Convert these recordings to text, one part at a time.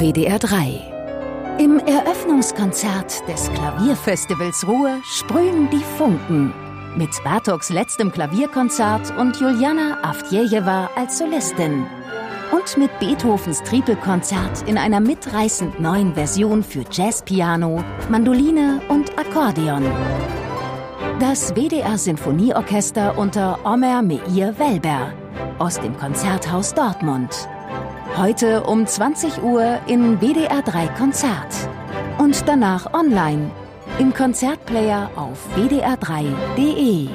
WDR 3. Im Eröffnungskonzert des Klavierfestivals Ruhr sprühen die Funken. Mit Bartoks letztem Klavierkonzert und Juliana Avdjejewa als Solistin. Und mit Beethovens Tripelkonzert in einer mitreißend neuen Version für Jazzpiano, Mandoline und Akkordeon. Das WDR Sinfonieorchester unter Omer Meir Welber aus dem Konzerthaus Dortmund. Heute um 20 Uhr in WDR 3 Konzert. Und danach online im Konzertplayer auf wdr3.de.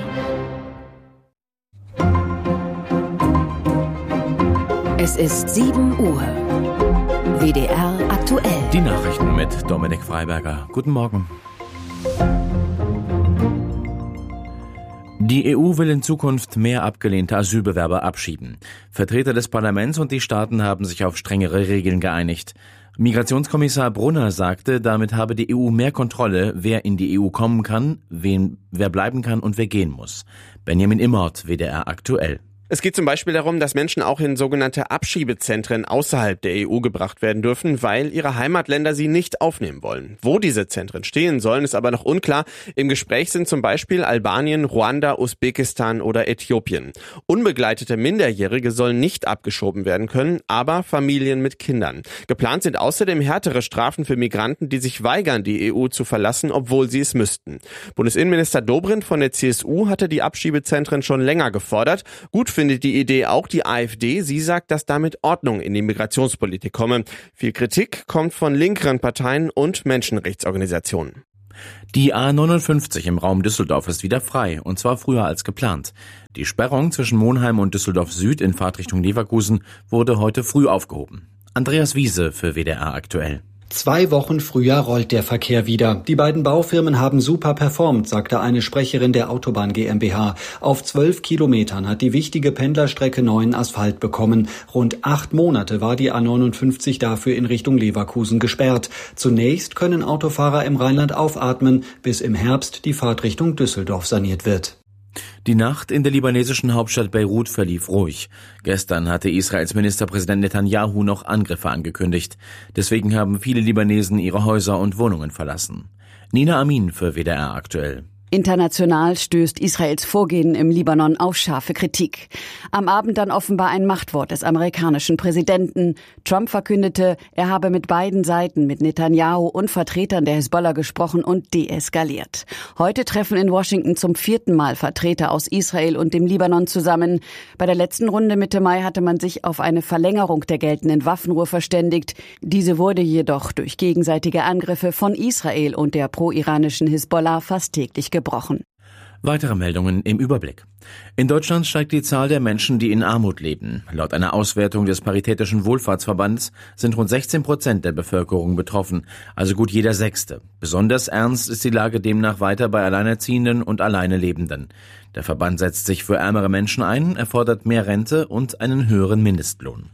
Es ist 7 Uhr. WDR aktuell. Die Nachrichten mit Dominik Freiberger. Guten Morgen. Die EU will in Zukunft mehr abgelehnte Asylbewerber abschieben. Vertreter des Parlaments und die Staaten haben sich auf strengere Regeln geeinigt. Migrationskommissar Brunner sagte, damit habe die EU mehr Kontrolle, wer in die EU kommen kann, wer bleiben kann und wer gehen muss. Benjamin Immert, WDR aktuell. Es geht zum Beispiel darum, dass Menschen auch in sogenannte Abschiebezentren außerhalb der EU gebracht werden dürfen, weil ihre Heimatländer sie nicht aufnehmen wollen. Wo diese Zentren stehen sollen, ist aber noch unklar. Im Gespräch sind zum Beispiel Albanien, Ruanda, Usbekistan oder Äthiopien. Unbegleitete Minderjährige sollen nicht abgeschoben werden können, aber Familien mit Kindern. Geplant sind außerdem härtere Strafen für Migranten, die sich weigern, die EU zu verlassen, obwohl sie es müssten. Bundesinnenminister Dobrindt von der CSU hatte die Abschiebezentren schon länger gefordert. Gut findet die Idee auch die AfD. Sie sagt, dass damit Ordnung in die Migrationspolitik komme. Viel Kritik kommt von linkeren Parteien und Menschenrechtsorganisationen. Die A59 im Raum Düsseldorf ist wieder frei, und zwar früher als geplant. Die Sperrung zwischen Monheim und Düsseldorf Süd in Fahrtrichtung Leverkusen wurde heute früh aufgehoben. Andreas Wiese für WDR aktuell. 2 Wochen früher rollt der Verkehr wieder. Die beiden Baufirmen haben super performt, sagte eine Sprecherin der Autobahn GmbH. Auf 12 Kilometern hat die wichtige Pendlerstrecke neuen Asphalt bekommen. Rund 8 Monate war die A59 dafür in Richtung Leverkusen gesperrt. Zunächst können Autofahrer im Rheinland aufatmen, bis im Herbst die Fahrt Richtung Düsseldorf saniert wird. Die Nacht in der libanesischen Hauptstadt Beirut verlief ruhig. Gestern hatte Israels Ministerpräsident Netanyahu noch Angriffe angekündigt. Deswegen haben viele Libanesen ihre Häuser und Wohnungen verlassen. Nina Amin für WDR aktuell. International stößt Israels Vorgehen im Libanon auf scharfe Kritik. Am Abend dann offenbar ein Machtwort des amerikanischen Präsidenten. Trump verkündete, er habe mit beiden Seiten, mit Netanyahu und Vertretern der Hisbollah gesprochen und deeskaliert. Heute treffen in Washington zum 4. Mal Vertreter aus Israel und dem Libanon zusammen. Bei der letzten Runde Mitte Mai hatte man sich auf eine Verlängerung der geltenden Waffenruhe verständigt. Diese wurde jedoch durch gegenseitige Angriffe von Israel und der pro-iranischen Hisbollah fast täglich gebrochen. Weitere Meldungen im Überblick. In Deutschland steigt die Zahl der Menschen, die in Armut leben. Laut einer Auswertung des Paritätischen Wohlfahrtsverbands sind rund 16% der Bevölkerung betroffen, also gut jeder Sechste. Besonders ernst ist die Lage demnach weiter bei Alleinerziehenden und alleine Lebenden. Der Verband setzt sich für ärmere Menschen ein, er fordert mehr Rente und einen höheren Mindestlohn.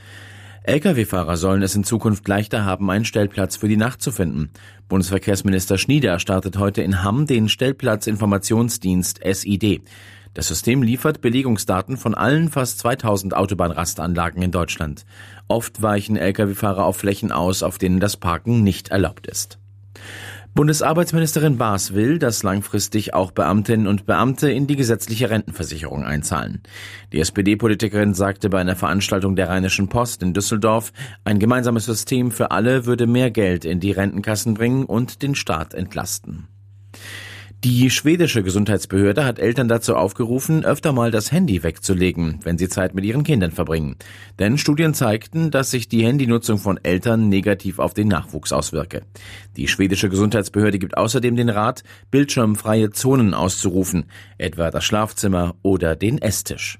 Lkw-Fahrer sollen es in Zukunft leichter haben, einen Stellplatz für die Nacht zu finden. Bundesverkehrsminister Schnieder startet heute in Hamm den Stellplatzinformationsdienst SID. Das System liefert Belegungsdaten von allen fast 2000 Autobahnrastanlagen in Deutschland. Oft weichen Lkw-Fahrer auf Flächen aus, auf denen das Parken nicht erlaubt ist. Bundesarbeitsministerin Baas will, dass langfristig auch Beamtinnen und Beamte in die gesetzliche Rentenversicherung einzahlen. Die SPD-Politikerin sagte bei einer Veranstaltung der Rheinischen Post in Düsseldorf, ein gemeinsames System für alle würde mehr Geld in die Rentenkassen bringen und den Staat entlasten. Die schwedische Gesundheitsbehörde hat Eltern dazu aufgerufen, öfter mal das Handy wegzulegen, wenn sie Zeit mit ihren Kindern verbringen. Denn Studien zeigten, dass sich die Handynutzung von Eltern negativ auf den Nachwuchs auswirke. Die schwedische Gesundheitsbehörde gibt außerdem den Rat, bildschirmfreie Zonen auszurufen, etwa das Schlafzimmer oder den Esstisch.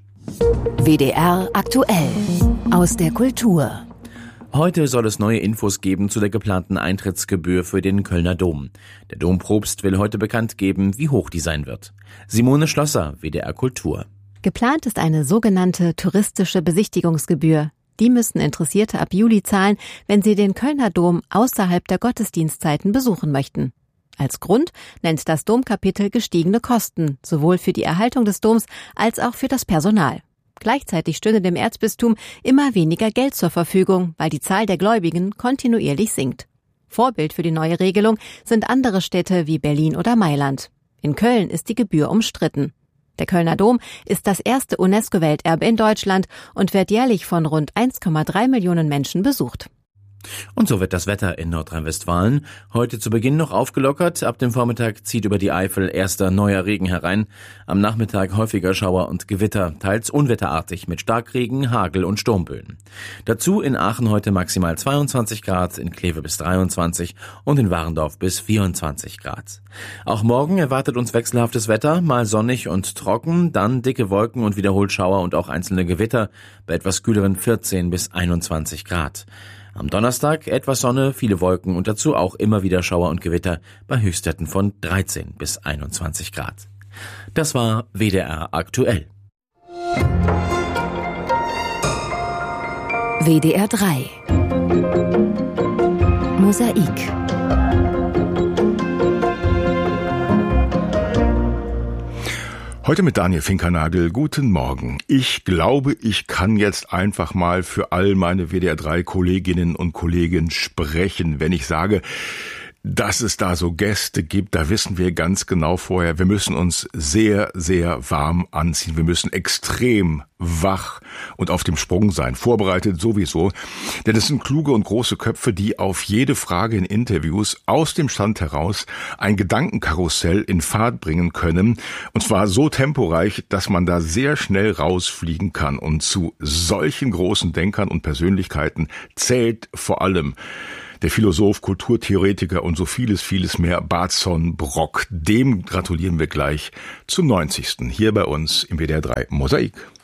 WDR aktuell aus der Kultur. Heute soll es neue Infos geben zu der geplanten Eintrittsgebühr für den Kölner Dom. Der Dompropst will heute bekannt geben, wie hoch die sein wird. Simone Schlosser, WDR Kultur. Geplant ist eine sogenannte touristische Besichtigungsgebühr. Die müssen Interessierte ab Juli zahlen, wenn sie den Kölner Dom außerhalb der Gottesdienstzeiten besuchen möchten. Als Grund nennt das Domkapitel gestiegene Kosten, sowohl für die Erhaltung des Doms als auch für das Personal. Gleichzeitig stünde dem Erzbistum immer weniger Geld zur Verfügung, weil die Zahl der Gläubigen kontinuierlich sinkt. Vorbild für die neue Regelung sind andere Städte wie Berlin oder Mailand. In Köln ist die Gebühr umstritten. Der Kölner Dom ist das erste UNESCO-Welterbe in Deutschland und wird jährlich von rund 1,3 Millionen Menschen besucht. Und so wird das Wetter in Nordrhein-Westfalen heute zu Beginn noch aufgelockert. Ab dem Vormittag zieht über die Eifel erster neuer Regen herein. Am Nachmittag häufiger Schauer und Gewitter, teils unwetterartig mit Starkregen, Hagel und Sturmböen. Dazu in Aachen heute maximal 22 Grad, in Kleve bis 23 und in Warendorf bis 24 Grad. Auch morgen erwartet uns wechselhaftes Wetter, mal sonnig und trocken, dann dicke Wolken und wiederholt Schauer und auch einzelne Gewitter bei etwas kühleren 14 bis 21 Grad. Am Donnerstag etwas Sonne, viele Wolken und dazu auch immer wieder Schauer und Gewitter bei Höchstwerten von 13 bis 21 Grad. Das war WDR aktuell. WDR 3 Mosaik. Heute mit Daniel Finkernagel. Guten Morgen. Ich glaube, ich kann jetzt einfach mal für all meine WDR 3 Kolleginnen und Kollegen sprechen, wenn ich sage, dass es da so Gäste gibt, da wissen wir ganz genau vorher, wir müssen uns sehr, sehr warm anziehen. Wir müssen extrem wach und auf dem Sprung sein, vorbereitet sowieso. Denn es sind kluge und große Köpfe, die auf jede Frage in Interviews aus dem Stand heraus ein Gedankenkarussell in Fahrt bringen können. Und zwar so temporeich, dass man da sehr schnell rausfliegen kann. Und zu solchen großen Denkern und Persönlichkeiten zählt vor allem der Philosoph, Kulturtheoretiker und so vieles, vieles mehr, Bartson Brock. Dem gratulieren wir gleich zum 90. hier bei uns im WDR 3 Mosaik.